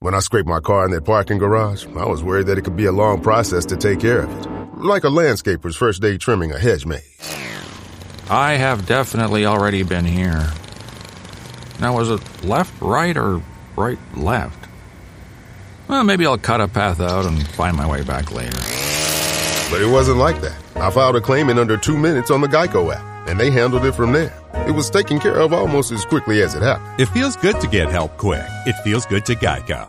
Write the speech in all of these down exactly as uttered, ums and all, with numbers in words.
When I scraped my car in that parking garage, I was worried that it could be a long process to take care of it. Like a landscaper's first day trimming a hedge maze. I have definitely already been here. Now, was it left, right, or right, left? Well, maybe I'll cut a path out and find my way back later. But it wasn't like that. I filed a claim in under two minutes on the Geico app, and they handled it from there. It was taken care of almost as quickly as it happened. It feels good to get help quick. It feels good to Geico.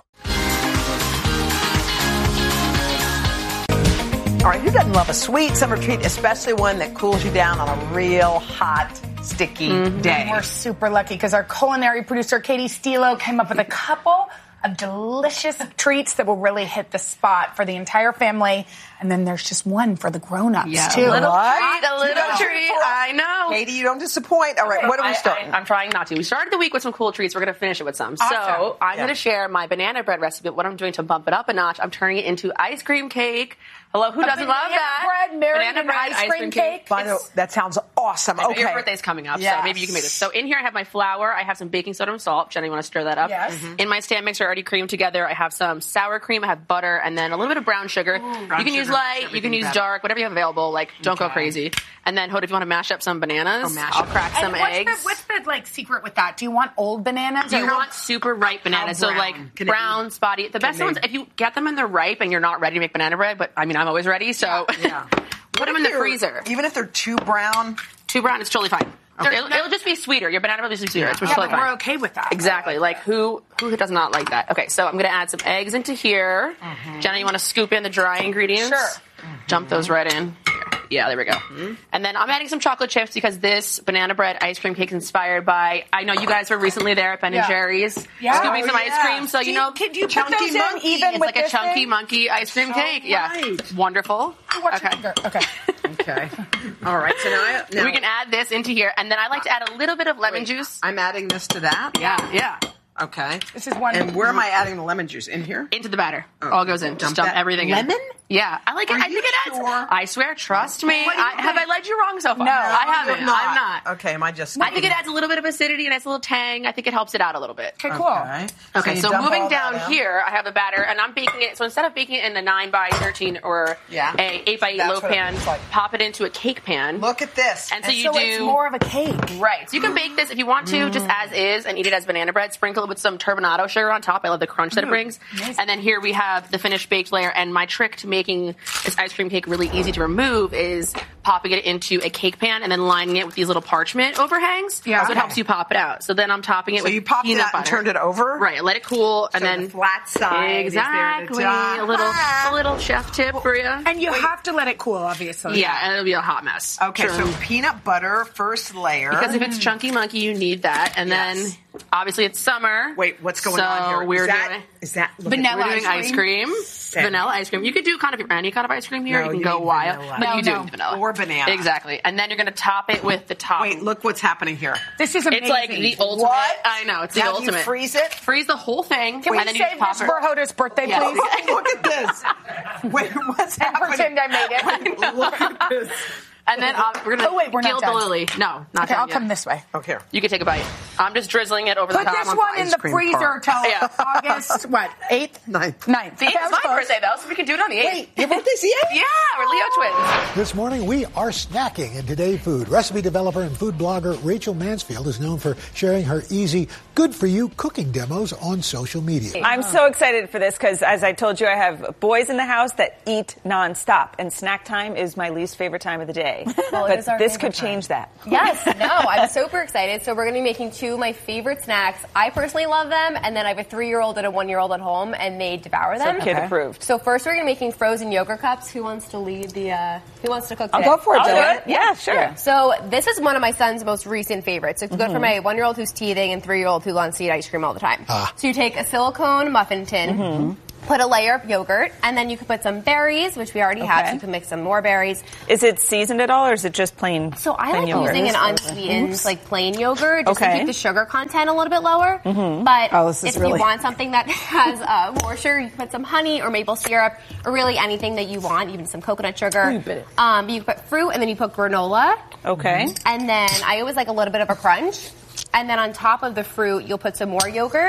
All right, who doesn't love a sweet summer treat, especially one that cools you down on a real hot, sticky mm-hmm. day? We're super lucky because our culinary producer, Katie Stilo, came up with a couple of delicious treats that will really hit the spot for the entire family. And then there's just one for the grown-ups, yeah, too. A little what? treat, a little treat. I know. Katie, you don't disappoint. All right, okay, what are we starting? I, I, I'm trying not to. We started the week with some cool treats. We're going to finish it with some. Awesome. So I'm yeah. going to share my banana bread recipe. What I'm doing to bump it up a notch, I'm turning it into ice cream cake. Hello, who a doesn't love that? Bread, banana bread, ice, ice cream cake. cake. By the way, that sounds awesome. Okay. Your birthday's coming up, yes. so maybe you can make this. So in here I have my flour. I have some baking soda and salt. Jenny, you want to stir that up? Yes. Mm-hmm. In my stand mixer, already creamed together, I have some sour cream. I have butter, and then a little bit of brown sugar. Ooh, brown you can sugar use light. You can use better. dark. Whatever you have available. Like, don't okay. go crazy. And then, Hoda, if you want to mash up some bananas, oh, mash I'll up. crack and some what's eggs. The, what's the like secret with that? Do you want old bananas? Do you or want super ripe bananas? So brown? like Can brown, spotty. The best they- ones, if you get them and they're ripe and you're not ready to make banana bread, but I mean, I'm always ready, so Yeah. put them in the freezer. Even if they're too brown? Too brown, it's totally fine. Okay. It'll, it'll just be sweeter. Your banana will just be sweeter. It's yeah, totally but fine. we're okay with that. Exactly. Like, who who does not like that? Okay, so I'm going to add some eggs into here. Mm-hmm. Jenna, you want to scoop in the dry ingredients? Sure. Mm-hmm. Jump those right in. Here. Yeah, there we go. Mm-hmm. And then I'm adding some chocolate chips because this banana bread ice cream cake is inspired by, I know you guys were recently there at Ben yeah. and Jerry's yeah. scooping oh, some yeah. ice cream. So, Do you you, know, can you chunky put those in monkey. even It's with like a this chunky thing? monkey ice cream So cake. Yeah. nice. Wonderful. Watch Okay. it. Okay. Okay. All right. So now, I, now we can add this into here. And then I like to add a little bit of lemon wait, juice. I'm adding this to that? Yeah, yeah. Okay. This is one. And where am I adding the lemon juice? In here? Into the batter. Oh, All goes in. Just dump that everything lemon? in. Yeah. I like it. Are I you think it adds. sure? I swear, trust me. What do you I, have think? I led you wrong so far? No, I you're haven't. I'm not. Okay, am I just... I think it adds a little bit of acidity and it's a little tang. I think it helps it out a little bit. Okay, cool. Okay, Okay, you so, dump moving all that down out? here, I have the batter, and I'm baking it. So instead of baking it in a nine by thirteen or Yeah. a eight by eight That's loaf what it pan, looks like. pop it into a cake pan. Look at this. And so And you so do it's more of a cake. right. So you can bake this if you want to, Mm. just as is, and eat it as banana bread. Sprinkle it with some turbinado sugar on top. I love the crunch that it brings. amazing. And then here we have the finished baked layer. And my trick to making this ice cream cake really easy to remove is popping it into a cake pan and then lining it with these little parchment overhangs. Yeah. So it Okay. helps you pop it out. So then I'm topping it So with you popped it peanut out butter. and turned it over? Right. Let it cool, and So then the flat side is there to exactly top. a little Ah. a little chef tip for you. And you have to let it cool, obviously. Yeah, and it'll be a hot mess. Okay, Sure. so peanut butter, first layer. Because if it's chunky monkey, you need that, and Yes. then obviously it's summer. Wait, what's going so on here? We're is that, doing is that look at Vanilla we're doing ice ice cream, Same. vanilla ice cream. You could do kind of any kind of ice cream here. No, you can you go need wild, vanilla. but No, you do no. need vanilla Or banana. Exactly, and then you're going to top it with the top. Wait, look what's happening here. This is amazing. It's like the ultimate. What? I know it's the Now ultimate. you freeze it? Freeze the whole thing, Can we and then you save just pop this it. for Hoda's birthday, Yeah. please? Look at this. Wait, what's And happening? pretend I made it. Look at this. And then um, we're going to Oh, wait, we're not gild the done. lily. No, not Okay, done I'll yet. come this way. Okay. You can take a bite. I'm just drizzling it over the Put top. this on one in ice the cream freezer part. till Yeah. August, what, eighth? Ninth. Ninth. See, Okay, I it's was my close. birthday though, so we can do it on the eighth. Wait, your birthday's the eighth? Yeah, we're Leo twins. This morning, we are snacking in Today Food. Recipe developer and food blogger Rachel Mansfield is known for sharing her easy, good-for-you cooking demos on social media. I'm so excited for this because, as I told you, I have boys in the house that eat nonstop, and snack time is my least favorite time of the day. Well, it but is our this favorite could change time. that. Yes, no, I'm super excited. So we're going to be making two of my favorite snacks. I personally love them, and then I have a three-year-old and a one-year-old at home, and they devour them. So kid approved. So first, we're going to be making frozen yogurt cups. Who wants to lead the? Uh, who wants to cook? I'll today? go for it, I'll Joe. do it. Yeah, sure. So this is one of my son's most recent favorites. It's good for my one-year-old who's teething and three-year-old who wants to eat ice cream all the time. Ah. So you take a silicone muffin tin. Put a layer of yogurt, and then you can put some berries, which we already have, Okay. so you can mix some more berries. Is it seasoned at all, or is it just plain? So I plain like yogurt? using an unsweetened, like plain yogurt, just to Okay. keep the sugar content a little bit lower. But Oh, this is if really- you want something that has uh, more sugar, you can put some honey or maple syrup, or really anything that you want, even some coconut sugar. Um, you put fruit, and then you put granola. Okay. And then I always like a little bit of a crunch. And then on top of the fruit, you'll put some more yogurt.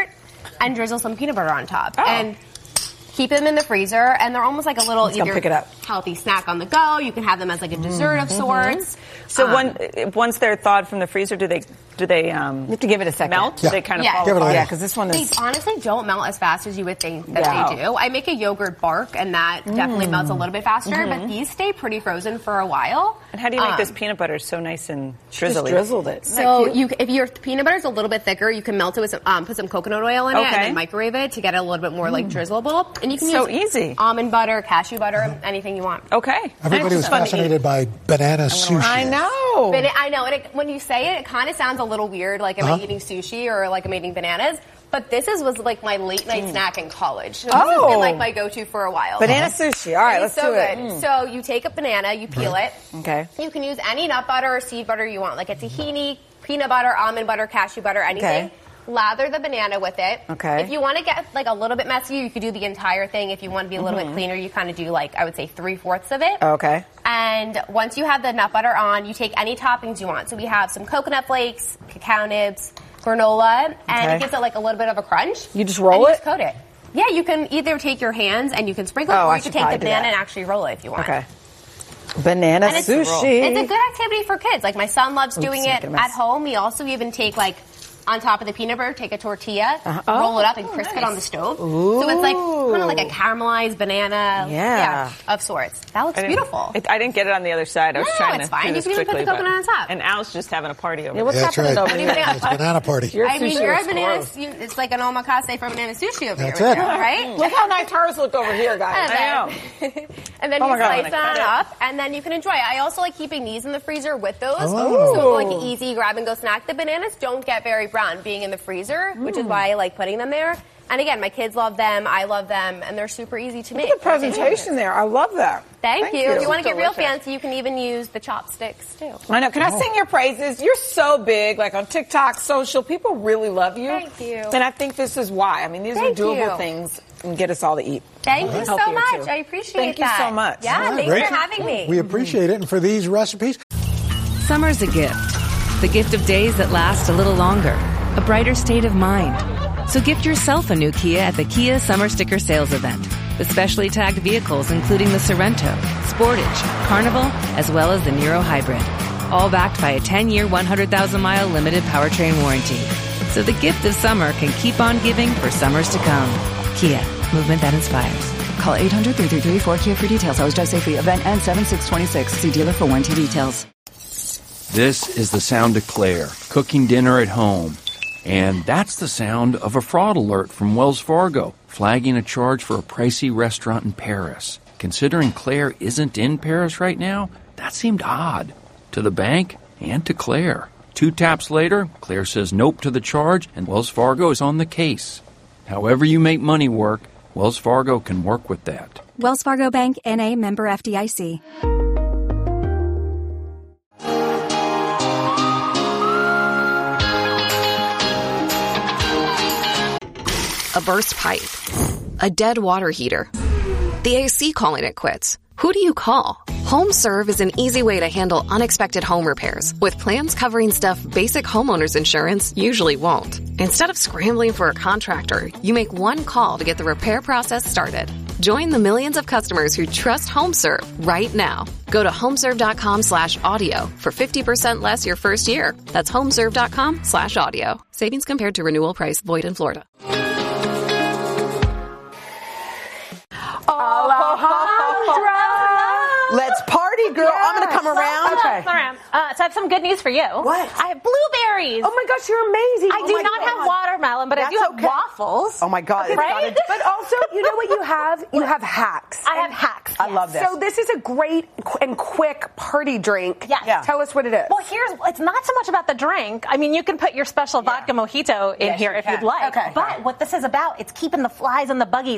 and drizzle some peanut butter on top. Oh. And keep them in the freezer, and they're almost like a little Let's come either pick it up. healthy snack on the go. You can have them as like a dessert of sorts. So Um, when, once they're thawed from the freezer, do they do they um, you have to give it a second. melt? Yeah. They kind of Yeah. fall Give it a apart. while. Yeah, because this one They is. honestly don't melt as fast as you would think that Yeah. they do. I make a yogurt bark, and that definitely melts a little bit faster, but these stay pretty frozen for a while. And how do you make Um, this peanut butter so nice and Just drizzly? drizzled it. So you, if your peanut butter is a little bit thicker, you can melt it with some, um, put some coconut oil in it, Okay. and then microwave it to get it a little bit more like drizzleable. And you can So use easy. almond butter, cashew butter, anything you want. Okay. Everybody was fascinated by banana sushi. I know. But it, I know, and it, when you say it, it kind of sounds a little weird, like am Uh-huh. I eating sushi or like am I eating bananas? But this is was like my late night snack in college. So this has Oh. been like my go-to for a while. Banana sushi. All right, It let's is so do it. good. So you take a banana, you peel it. Okay. You can use any nut butter or seed butter you want, like a tahini, peanut butter, almond butter, cashew butter, anything. Okay. Lather the banana with it. Okay. If you want to get like a little bit messier, you could do the entire thing. If you want to be a little bit cleaner, you kind of do like I would say three fourths of it. Okay. And once you have the nut butter on, you take any toppings you want. So we have some coconut flakes, cacao nibs, granola, and Okay. it gives it like a little bit of a crunch. You just roll and you it? just coat it. Yeah, you can either take your hands and you can sprinkle it, Oh, or I you can should take probably the do banana that. and actually roll it if you want. Okay. Banana And it's, sushi. it's a good activity for kids. Like my son loves doing Oops, it making a mess. at home. We also even take like on top of the peanut butter, take a tortilla, Uh-huh. roll Oh, it up, and crisp it on the stove. So it's like kind of like a caramelized banana, Yeah. of sorts. That looks I didn't- beautiful. It, I didn't get it on the other side. I was No, trying it's to fine. do You this can even put quickly. the coconut but- on top. And Al's just having a party over Yeah, what's there. That's happening right. over here? It's banana party. Your I mean, sushi your looks banana, gross. you, it's like an omakase for banana sushi over That's here, it. right? Look how nice hers look over here, guys. And I know. then, and then Oh you my God, slice when I that cut it. up, and then you can enjoy it. I also like keeping these in the freezer with those. Oh. So like an easy grab and go snack. The bananas don't get very brown being in the freezer, which is why I like putting them there. And again, my kids love them, I love them, and they're super easy to make. Look at the presentation there. I love that. Thank, you. If you want to get real Delicious. fancy, you can even use the chopsticks too. I know. Can I sing your praises? You're so big, like on TikTok, social. People really love you. Thank you. And I think this is why. I mean, these Thank are doable you. things and get us all to eat. Thank you And so healthier, much. too. I appreciate Thank you that. so much. Yeah, All right, thanks great. for having me. We appreciate it. And for these recipes, Summer's a gift. The gift of days that last a little longer. A brighter state of mind. So gift yourself a new Kia at the Kia Summer Sticker Sales Event. With specially tagged vehicles including the Sorrento, Sportage, Carnival, as well as the Niro Hybrid. All backed by a ten-year, one hundred thousand mile limited powertrain warranty. So the gift of summer can keep on giving for summers to come. Kia, movement that inspires. Call eight hundred, three three three, four K I A for details. Always drive safely. Event ends seven six twenty-six. See dealer for warranty details. This is the sound of Claire, cooking dinner at home. And that's the sound of a fraud alert from Wells Fargo, flagging a charge for a pricey restaurant in Paris. Considering Claire isn't in Paris right now, that seemed odd. To the bank and to Claire. Two taps later, Claire says nope to the charge, and Wells Fargo is on the case. However you make money work, Wells Fargo can work with that. Wells Fargo Bank, N A, member F D I C. A burst pipe, a dead water heater, the A C calling it quits. Who do you call? HomeServe is an easy way to handle unexpected home repairs with plans covering stuff basic homeowners insurance usually won't. Instead of scrambling for a contractor, you make one call to get the repair process started. Join the millions of customers who trust HomeServe right now. Go to homeserve.com slash audio for fifty percent less your first year. That's homeserve.com slash audio. Savings compared to renewal price void in Florida. Let's party, girl. I'm going to come around. Okay. Uh, so I have some good news for you. What? I have blueberries. Oh my gosh, you're amazing. I Oh do my not God. have watermelon, but That's I do have okay. waffles. Oh my God. it's Right? gotta- But also, you know what you have? You have hacks. I have hacks. I yes. love this. So this is a great qu- and quick party drink. Yes. Yeah. Tell us what it is. Well, here's it's not so much about the drink. I mean, you can put your special vodka mojito in Yes, here you if can. you'd like. Okay. But what this is about, it's keeping the flies and the buggies out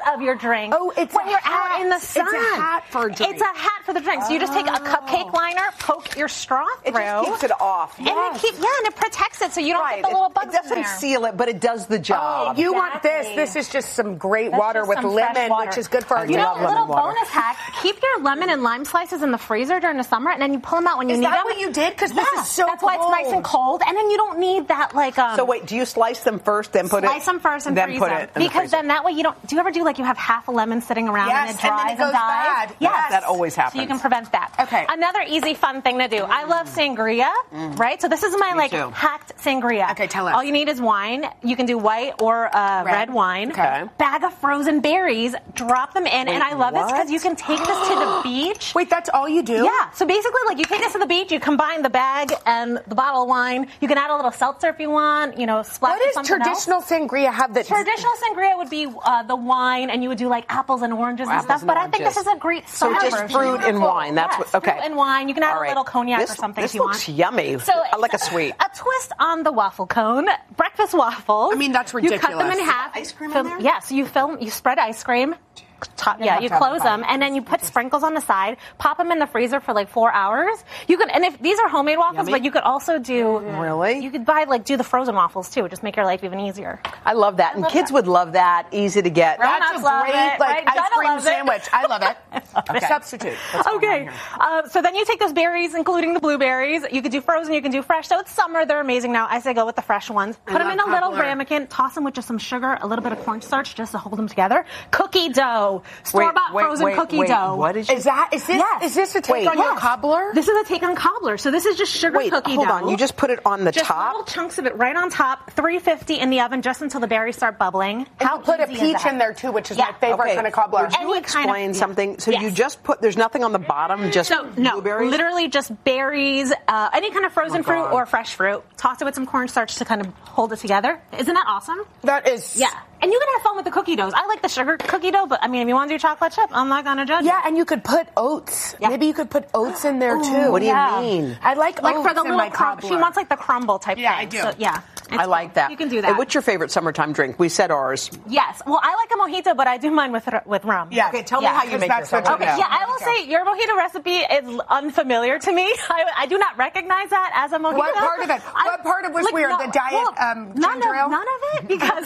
of your drink. Oh, it's when a you're hat. out in the sun. It's a hat for a drink. It's a hat for the drink. So you just take a cupcake liner, poke your straw It through. just keeps it off. And it keep, yeah, and it protects it so you don't Right. get the little It- bugs It doesn't in there. seal it, but it does the job. Oh, you want this. Exactly. This is just some great That's water just with some fresh lemon, water. which is good for our You know, love a lemon little water. bonus hack, keep your lemon and lime slices in the freezer during the summer, and then you pull them out when you Is need that them. what you did? Because yeah, this is so that's why it's nice and cold, and then you don't need that, like, um... So wait, do you slice them first, then put it? Slice them first and then freeze put them. it in the Because freezer? then that way you don't... Do you ever do, like, you have half a lemon sitting around Yes, and it and dries then and, it goes dies? bad. Yes. Yes. That always happens. So you can prevent that. Okay. Another easy, fun thing to do. I love sangria, right? So this is my, Me like, too. hacked sangria. Okay, tell us. All you need is wine. You can do white or uh, red. Red. wine. Okay. Bag of frozen berries. Drop them in. Wait, and I love this what? because you can take this to the beach. Wait, that's all you do? Yeah. So basically, like, you take this to the beach, you combine the bag and the bottle of wine. You can add a little seltzer if you want, you know, splash What with does something traditional else. sangria have that... Traditional sangria would be uh, the wine, and you would do like apples and oranges and Apples stuff. and but I think oranges. this is a great So summer just version. fruit and wine. That's Yes, what. Okay. Fruit and wine. You can add All a right. little cognac this, or something This if you looks want. yummy. So I like a it's sweet. A twist on the waffle cone. Breakfast waffles. I mean, that's You cut them ridiculous. in half. Ice cream in Fill- there? Yes. You fill. You spread ice cream. Top, yeah, have you to have close it them, fine. and then you put sprinkles on the side. Pop them in the freezer for like four hours. You could, and if these are homemade waffles, Yummy. but you could also do. Really? You could buy like do the frozen waffles too. Just make your life even easier. I love that, and love kids that. would love that. Easy to get. Right. That's a Grown-ups love great, it, like, right? ice Jenna cream loves it. sandwich. I love it. Okay. Substitute. That's what I Okay, want here. uh, so then you take those berries, including the blueberries. You could do frozen, you can do fresh. So it's summer; they're amazing now. I say go with the fresh ones. Put them love in a little cobbler. ramekin, toss them with just some sugar, a little bit of cornstarch, just to hold them together. Cookie dough, store bought wait, frozen wait, cookie wait. dough. What is? Is that... Is this... Yes. Is this a take Wait. on your Yes. cobbler? This is a take on cobbler. So this is just sugar Wait, cookie hold dough. on. You just put it on the just top. little chunks of it right on top. three fifty in the oven just until the berries start bubbling. And How you put a easy is peach that? in there too, which is Yeah. my favorite Okay. kind of cobbler. Would you Any kind of- explain yeah. something? So Yes. you just put. There's nothing on the bottom. Just So no, blueberries. literally just berries, uh, any kind of frozen Oh, fruit God. or fresh fruit. Toss it with some cornstarch to kind of hold it together. Isn't that awesome? That is... Yeah, and you can have fun with the cookie doughs. I like the sugar cookie dough, but I mean, if you want to do chocolate chip, I'm not gonna judge. Yeah, you. and you could put oats. Yeah. Maybe you could put oats in there too. What do you Yeah. mean? I like like oats for the in little my crumb. She cobbler. wants like the crumble type Yeah, thing. I do. So, yeah, it's I like cool. that. You can do Hey, that. what's your favorite summertime drink? We said ours. Yes. Well, I like a mojito, but I do mine with with rum. Yeah. Okay, tell Yeah, me how you 'cause make that's yours. what Okay. you Okay, Yeah. yeah, I will say your mojito recipe is unfamiliar to me. I, I do not recognize that as a mojito. What part of it? What part of it was weird? The diet, um, none ginger ale? of, none of it because.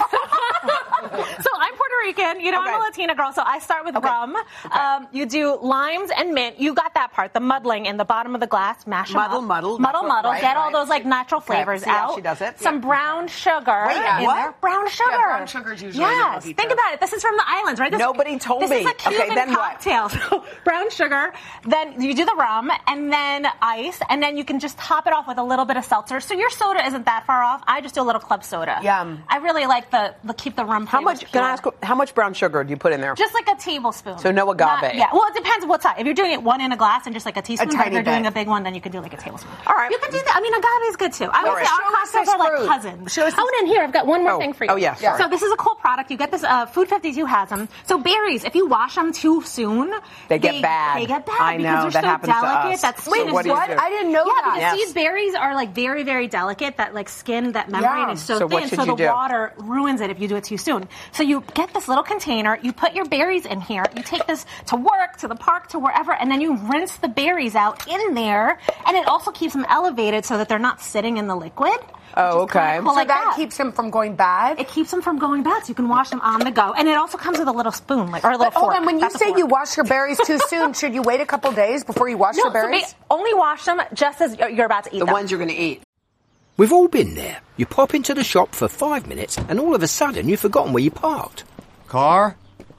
So I'm Puerto Rican, you know, Okay. I'm a Latina girl, so I start with rum. Um, you do limes and mint. You got that part, the muddling in the bottom of the glass. Mash them Muddle, up. muddle. muddle, That's what- muddle. right, Get all right. those like natural flavors see how out. she does it? Some Yeah. brown sugar Wait, in what? there. Brown sugar. brown sugar's usually in a Yes. mojito. Think about it. This is from the islands, right? This, Nobody told this me. This is a Okay, Cuban then what? cocktail. So brown sugar. Then you do the rum, and then ice, and then you can just top it off with a little bit of seltzer. So your soda isn't that far off. I just do a little club soda. Yum. I really like the, the keep the rum. How flavors much? Can I pure. ask? How much brown sugar do you put in there? Just like a tablespoon. So no agave. Not- yeah. Well, it depends what size. If you're doing it one in a glass and just like a teaspoon, but if tiny you're doing bit. a big one, then you can do like a tablespoon. All right. You can do that. I mean, agave is good too. I would All right. say Show our us cocktails this are like fruit. cousins. Show us Oh, and in here, I've got one more Oh. thing for you. Oh, yeah, sorry. So this is a cool product. You get this. Uh, Food fifty-two has them. So berries, if you wash them too soon, They get bad. They get bad I know, because they're that so happens to delicate. us. That So skin what is do you What? do? I didn't know yeah, that. because Yes. these berries are like very, very delicate. That like skin, that membrane Yeah. is so, So what thin, should so you the do? water ruins it if you do it too soon. So you get this little container, you put your berries in here, you take this to work, to the park, to wherever, and then you rinse the berries out in there, and it also keeps them elevated so that they're not sitting in the liquid. Oh, which is kinda okay. cool So like that, that. keeps them from going bad? It keeps them from going bad, so you can wash them on the go. And it also comes with a little spoon, like or a little But hold fork. on, when you That's a say fork. you wash your berries too soon, should you wait a couple days before you wash no, your berries? So ba- only wash them just as you're about to eat The them. ones you're going to eat. We've all been there. You pop into the shop for five minutes and all of a sudden you've forgotten where you parked. Car?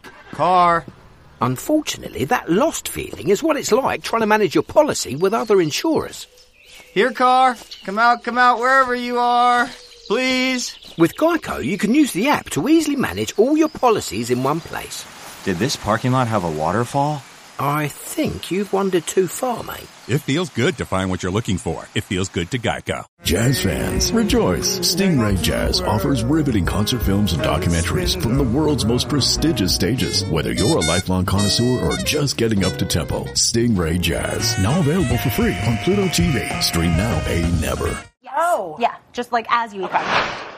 Car? Unfortunately, that lost feeling is what it's like trying to manage your policy with other insurers. Here, car. Come out, come out, wherever you are. Please. With Geico, you can use the app to easily manage all your policies in one place. Did this parking lot have a waterfall? I think you've wandered too far, mate. It feels good to find what you're looking for. It feels good to Geico. Jazz fans, rejoice! Stingray Jazz offers riveting concert films and documentaries from the world's most prestigious stages. Whether you're a lifelong connoisseur or just getting up to tempo, Stingray Jazz, now available for free on Pluto T V. Stream now, pay never. Oh. Yeah, just like as you eat them.